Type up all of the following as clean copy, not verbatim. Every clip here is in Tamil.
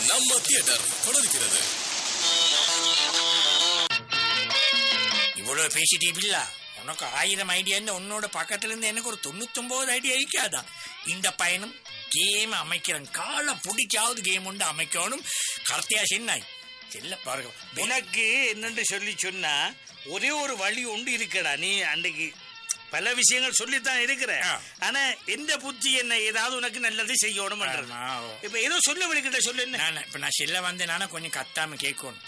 நம்ம தியேட்டர் தொடர்கிறது. இவ்வளவு பேசிட்டீங்கள, உனக்கு 1000 ஐடியா உன்னோட பக்கத்துல இருந்து எனக்கு ஒரு 99 ஐடியா இருக்காதா? இந்த பயணம் கேம் அமைக்கிறேன், காலை பிடிச்சாவது கேம் உண்டு அமைக்கணும். கர்த்தியா சென்னாய் செல்ல பாருங்க. உனக்கு என்னன்னு சொல்லி சொன்னா ஒரே ஒரு வழி உண்டு இருக்கடா. நீ அன்றைக்கு பல விஷயங்கள் சொல்லித்தான் இருக்கிற. ஆனா எந்த புத்தி என்ன ஏதாவது உனக்கு நல்லது செய்யணும். இப்ப ஏதோ சொல்ல விடுக்கிட்ட சொல்லு. இப்ப நான் செல்ல வந்து நானா கொஞ்சம் கத்தாம கேட்கணும்.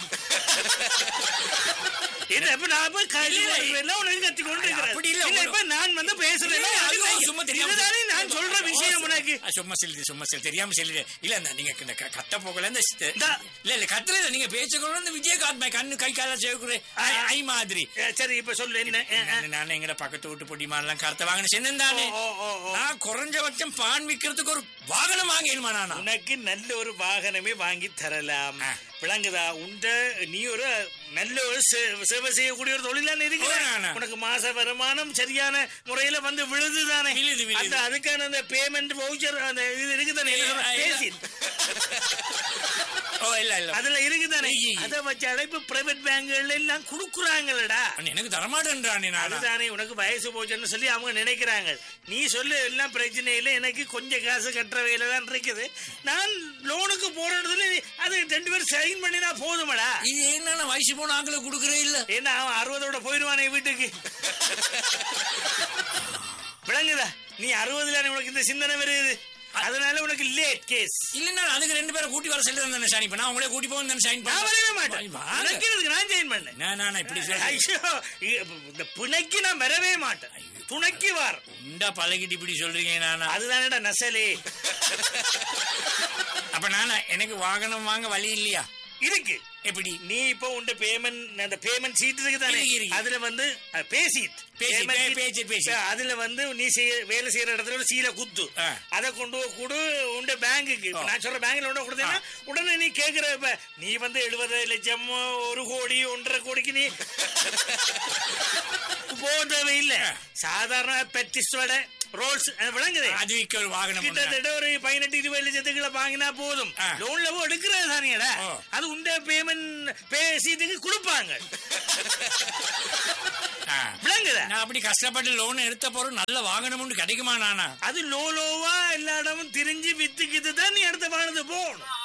பக்கத்து வீட்டு பொடி மாதிரி கருத்தை வாங்கின சென்னானே. நான் குறைஞ்சபட்சம் பான் விக்கிறதுக்கு ஒரு வாகனம் வாங்கணுமா? நான் உனக்கு நல்ல ஒரு வாகனமே வாங்கி தரலாம். விளங்குதா? உண்ட நீ ஒரு நல்ல ஒரு சேவை செய்யக்கூடிய ஒரு தொழிலான இருக்கிற. உனக்கு மாச வருமானம் சரியான முறையில வந்து விழுதுதானே. அதுக்கான அந்த பேமெண்ட் வவுச்சர் அந்த இது இருக்குதானே. அதுல இருக்குதானே. அதை வச்சு அழைப்பு பிரைவேட் பேங்குகள் எல்லாம் குடுக்குறாங்கடா. எனக்கு தரமாட்டேன்றானே. அதுதானே உனக்கு வயசு போச்சுன்னு சொல்லி அவங்க நினைக்கிறாங்க. நீ சொல்லு எல்லாம் பிரச்சனை இல்லை, எனக்கு கொஞ்சம் காசு கட்டுற வேலை தான் இருக்குது, நான் லோனுக்கு போறதுல அது 2 பேரும் சைன் பண்ணினா போதுமாடா. இது என்ன வயசு போன ஆக்களை குடுக்கறே இல்ல. ஏன்னா அவன் 60ஓட போயிடுவானே வீட்டுக்கு. விளங்குதா? நீ 60ல உனக்கு இந்த சிந்தனை வருது, அதனால உனக்கு லேட் கேஸ் இல்லன்னா அதுக்கு 2 பேரை கூட்டி வர சொல்லி தான் சைன் பண்ண. அவங்களே கூட்டி போக சைன் பண்ண. நான் வரவே மாட்டேன். நான் சைன் பண்ணேன். நான் இப்படி இந்த புனைக்கு நான் வரவே மாட்டேன். துணைக்கு வார் உண்டா பழகிட்டு இப்படி சொல்றீங்க. நானா அதுதானடா நசலே. அப்ப நானா எனக்கு வாகனம் வாங்க வழி இல்லையா? இருக்கு. எப்படி? நீ இப்போ உண்ட பேமெண்ட் அந்த பேமெண்ட் சீட் இருக்குதானே, அதுல வந்து பேசி அதுல வந்து நீ வேலை செய்யற இடத்துல ஒரு சீலை குத்து, அதை கொண்டு கூடு உண்ட பேங்குக்கு. நான் சொல்ற பேங்க்ல உண்ட கொடுத்தேன்னா உடனே நீ கேக்குற நீ வந்து 70 லட்சம் 1 கோடி 1.5 கோடிக்கு நீ போக தேவையில்லை. சாதாரண பெட்டிஸ்டோட ரோல்ஸ் விளங்குது. அதுக்கு ஒரு வாகனம் கிட்டத்தட்ட ஒரு 18-20 லட்சத்துக்குள்ள வாங்கினா போதும். லோன்ல எடுக்கிறது தானேடா, அது உண்ட பேமெண்ட் பேசிட்டுக்கு கொடுப்பாங்க. விளங்குதா? நான் அப்படி கஷ்டப்பட்டு லோன் எடுத்த போறோம் நல்ல வாகனம் கிடைக்குமா? நானா அது லோவா எல்லா இடமும் திரிஞ்சு வித்துக்கிட்டு தான் நீ அடுத்த வாகனத்தை போகணும்.